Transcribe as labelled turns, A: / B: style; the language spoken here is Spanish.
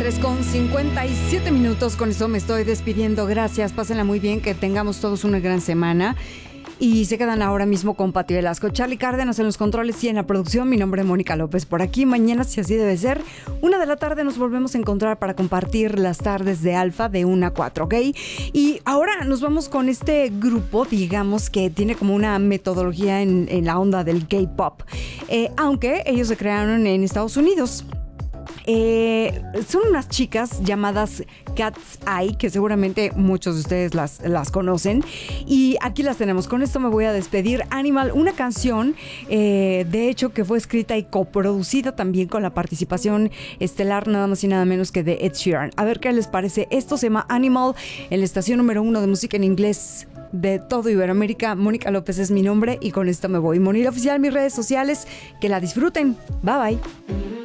A: 3:57. Con eso me estoy despidiendo. Gracias, pásenla muy bien, que tengamos todos una gran semana. Y se quedan ahora mismo con Pati Velasco, Charlie Cárdenas en los controles y en la producción. Mi nombre es Mónica López por aquí. Mañana, si así debe ser, 1 de la tarde nos volvemos a encontrar para compartir las tardes de Alfa de 1 a 4, ¿ok? Y ahora nos vamos con este grupo, digamos, que tiene como una metodología en la onda del K-pop. Aunque ellos se crearon en Estados Unidos. Son unas chicas llamadas Cat's Eye, que seguramente muchos de ustedes las conocen. Y aquí las tenemos. Con esto me voy a despedir. Animal, una canción, de hecho, que fue escrita y coproducida también con la participación estelar, nada más y nada menos que de Ed Sheeran. A ver qué les parece. Esto se llama Animal, en la estación número 1 de música en inglés de todo Iberoamérica. Mónica López es mi nombre y con esto me voy. Monira Oficial en mis redes sociales. Que la disfruten. Bye bye.